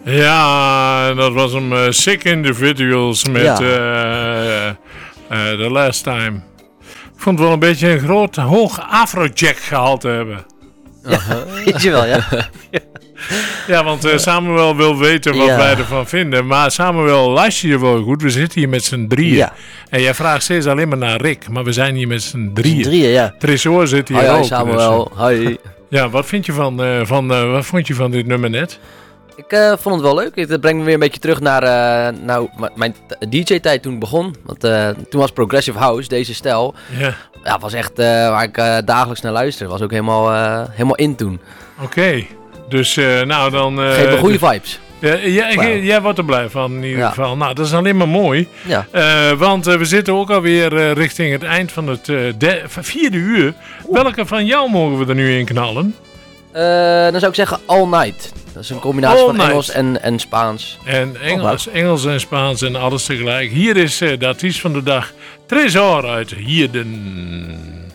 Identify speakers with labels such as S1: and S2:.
S1: Ja, dat was hem Sick Individuals met The Last Time. Ik vond het wel een beetje een hoog Afrojack gehalte hebben.
S2: Ja, weet je wel, ja.
S1: Ja, want Samuel wil weten wat wij ervan vinden. Maar Samuel, luister je wel goed. We zitten hier met z'n drieën. Ja. En jij vraagt steeds alleen maar naar Rick. Maar we zijn hier met z'n drieën.
S2: Ja.
S1: Tresor zit hier ook.
S2: Hoi Samuel, hoi.
S1: Ja, wat vind je wat vond je van dit nummer net?
S2: Ik vond het wel leuk. Het brengt me weer een beetje terug naar mijn DJ-tijd toen ik begon. Want toen was Progressive House, deze stijl. Ja, was echt waar ik dagelijks naar luisterde. Was ook helemaal in toen.
S1: Oké. Dus nou dan...
S2: Geef me goede vibes.
S1: Jij wordt er blij van in ieder geval. Nou, dat is alleen maar mooi.
S2: Ja.
S1: Want we zitten ook alweer richting het eind van het 4e uur. Welke van jou mogen we er nu in knallen?
S2: Dan zou ik zeggen All Night. Dat is een combinatie van Engels en Spaans.
S1: En Engels en Spaans en alles tegelijk. Hier is de artiest van de dag, Tresor uit Hierden.